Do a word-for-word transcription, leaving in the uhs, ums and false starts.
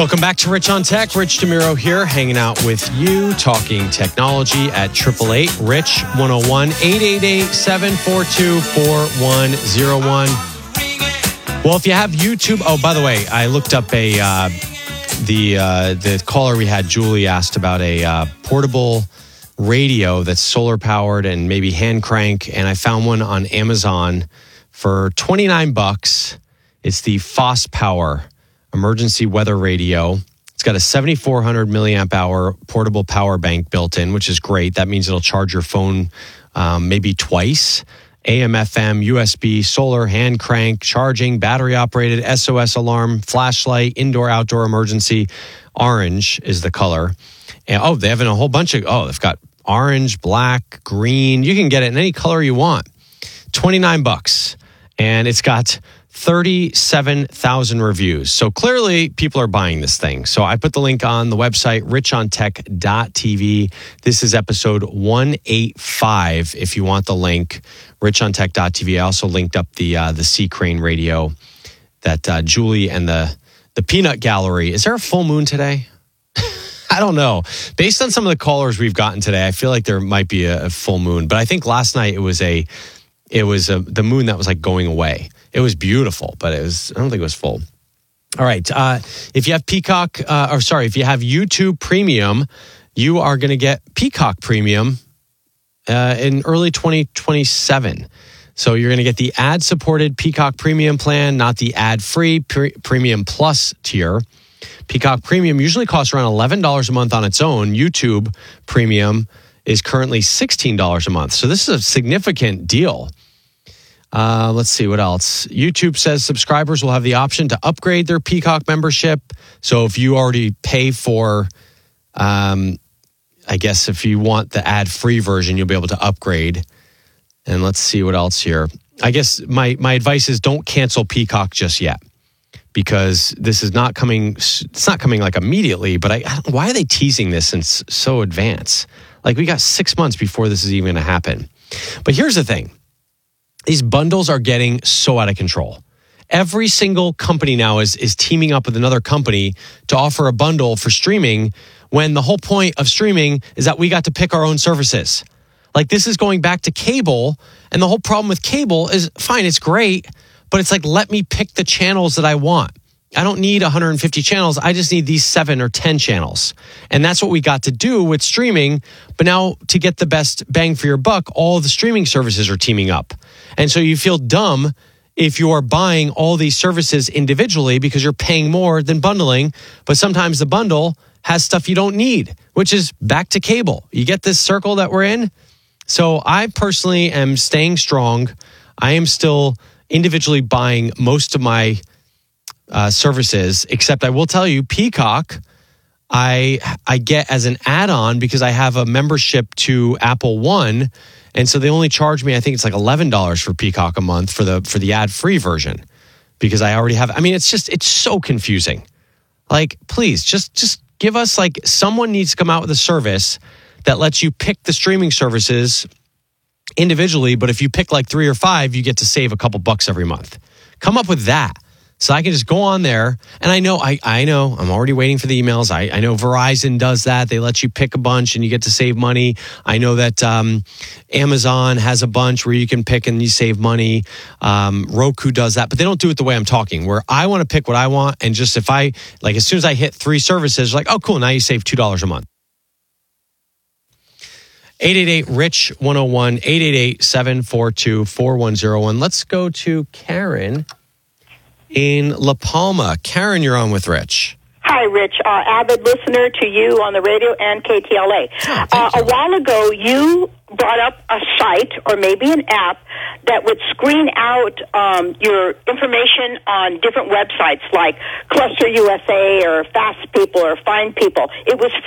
Welcome back to Rich on Tech. Rich DeMuro here, hanging out with you, talking technology at eight eight eight, RICH one oh one, eight eight eight, seven four two, four one oh one. Well, if you have YouTube, oh, by the way, I looked up a uh, the uh, the caller we had, Julie, asked about a uh, portable radio that's solar powered and maybe hand crank, and I found one on Amazon for twenty-nine bucks. It's the FosPower emergency weather radio. It's got a seventy-four hundred milliamp hour portable power bank built in, which is great. That means it'll charge your phone um, maybe twice. A M, F M, U S B, solar, hand crank, charging, battery operated, S O S alarm, flashlight, indoor, outdoor emergency. Orange is the color. And, oh, they have a whole bunch of, oh, they've got orange, black, green. You can get it in any color you want. twenty-nine bucks. And it's got thirty-seven thousand reviews. So clearly people are buying this thing. So I put the link on the website, rich on tech dot t v. This is episode one eighty-five if you want the link, rich on tech dot t v. I also linked up the uh, the Sea Crane radio that uh, Julie and the, the Peanut Gallery. Is there a full moon today? I don't know. Based on some of the callers we've gotten today, I feel like there might be a, a full moon. But I think last night it was a it was a, the moon that was like going away. It was beautiful, but it was, I don't think it was full. All right. Uh, if you have Peacock, uh, or sorry, if you have YouTube Premium, you are going to get Peacock Premium uh, in early twenty twenty-seven. So you're going to get the ad-supported Peacock Premium plan, not the ad-free pre- Premium Plus tier. Peacock Premium usually costs around eleven dollars a month on its own. YouTube Premium is currently sixteen dollars a month. So this is a significant deal. Uh, let's see what else. YouTube says subscribers will have the option to upgrade their Peacock membership. So if you already pay for, um, I guess if you want the ad-free version, you'll be able to upgrade. And let's see what else here. I guess my, my advice is don't cancel Peacock just yet, because this is not coming, it's not coming like immediately, but I, I don't, why are they teasing this in so advance? Like we got six months before this is even going to happen. But here's the thing. These bundles are getting so out of control. Every single company now is, is teaming up with another company to offer a bundle for streaming, when the whole point of streaming is that we got to pick our own services. Like this is going back to cable, and the whole problem with cable is, fine, it's great, but it's like, let me pick the channels that I want. I don't need one hundred fifty channels. I just need these seven or ten channels. And that's what we got to do with streaming. But now to get the best bang for your buck, all the streaming services are teaming up. And so you feel dumb if you are buying all these services individually because you're paying more than bundling. But sometimes the bundle has stuff you don't need, which is back to cable. You get this circle that we're in? So I personally am staying strong. I am still individually buying most of my Uh, services, except I will tell you, Peacock, I I get as an add-on because I have a membership to Apple One, and so they only charge me, I think it's like eleven dollars for Peacock a month for the for the ad-free version, because I already have. I mean, it's just it's so confusing. Like, please, just just give us, like, someone needs to come out with a service that lets you pick the streaming services individually, but if you pick like three or five, you get to save a couple bucks every month. Come up with that. So I can just go on there, and I know, I, I know, I'm already waiting for the emails. I, I know Verizon does that. They let you pick a bunch and you get to save money. I know that um, Amazon has a bunch where you can pick and you save money. Um, Roku does that, but they don't do it the way I'm talking, where I want to pick what I want. And just if I, like, as soon as I hit three services, like, oh, cool, now you save two dollars a month. eight eight eight, RICH one oh one, eight eight eight, seven four two, four one oh one. Let's go to Karen in La Palma. Karen, you're on with Rich. Hi, Rich. Uh, avid listener to you on the radio and K T L A. Oh, uh, a while ago, you brought up a site or maybe an app that would screen out um, your information on different websites like Cluster U S A or Fast People or Find People. It was